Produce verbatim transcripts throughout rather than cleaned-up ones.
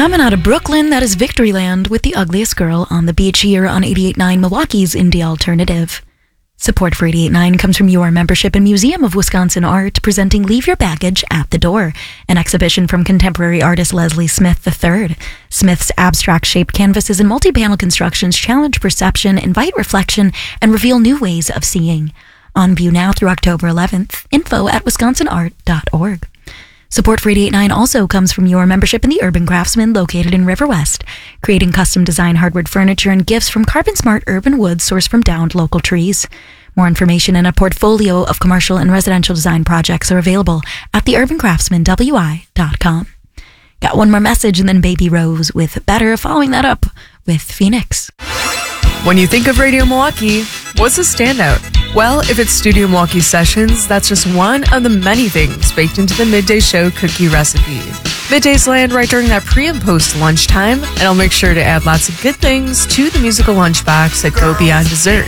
Coming out of Brooklyn, that is Victoryland with The Ugliest Girl on the beach here on eighty-eight point nine Milwaukee's Indie Alternative. Support for eighty-eight point nine comes from your membership in Museum of Wisconsin Art, presenting Leave Your Baggage at the Door, an exhibition from contemporary artist Leslie Smith the third. Smith's abstract-shaped canvases and multi-panel constructions challenge perception, invite reflection, and reveal new ways of seeing. On view now through October eleventh. Info at wisconsin art dot org. Support for eighty-eight point nine also comes from your membership in the Urban Craftsman located in River West, creating custom design hardwood furniture and gifts from carbon smart urban wood sourced from downed local trees. More information and a portfolio of commercial and residential design projects are available at the urban craftsman w i dot com. Got one more message and then Baby Rose with Better, following that up with Phoenix. When you think of Radio Milwaukee, what's a standout? Well, if it's Studio Milwaukee Sessions, that's just one of the many things baked into the Midday Show cookie recipe. Middays land right during that pre and post lunchtime, and I'll make sure to add lots of good things to the musical lunchbox that go beyond dessert.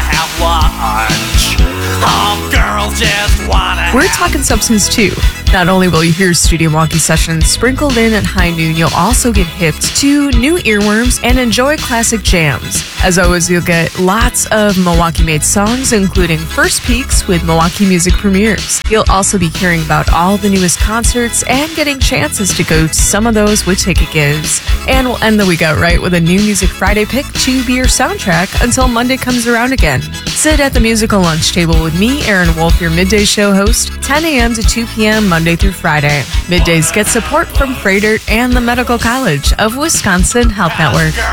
Oh, girls just wanna We're talking substance too. Not only will you hear Studio Milwaukee Sessions sprinkled in at high noon, you'll also get hipped to new earworms and enjoy classic jams. As always, you'll get lots of Milwaukee-made songs, including first peeks with Milwaukee music premieres. You'll also be hearing about all the newest concerts and getting chances to go to some of those with ticket gives. And we'll end the week out right with a new Music Friday pick to be your soundtrack until Monday comes around again. Sit at the musical lunch table with me, Aaron Wolf, your Midday Show host, ten a.m. to two p.m. Monday through Friday. Middays get support from Freighter and the Medical College of Wisconsin Health Network.